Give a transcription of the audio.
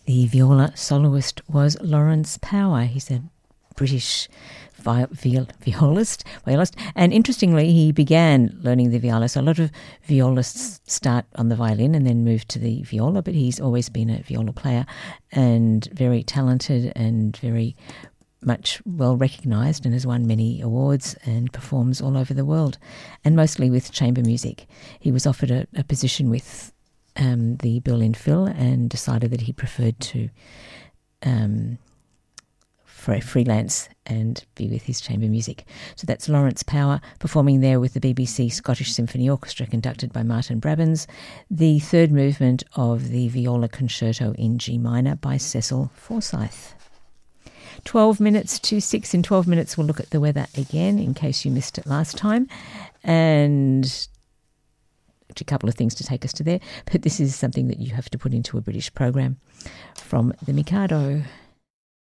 The viola soloist was Lawrence Power. He's a British violist. And interestingly, he began learning the viola. So a lot of violists start on the violin and then move to the viola, but he's always been a viola player and very talented and very much well recognised, and has won many awards and performs all over the world, and mostly with chamber music. He was offered a position with the Berlin Phil and decided that he preferred to freelance and be with his chamber music. So that's Lawrence Power performing there with the BBC Scottish Symphony Orchestra, conducted by Martin Brabbins, the third movement of the Viola Concerto in G minor by Cecil Forsyth. 12 minutes to 6. In 12 minutes, we'll look at the weather again, in case you missed it last time. And a couple of things to take us to there. But this is something that you have to put into a British program from the Mikado.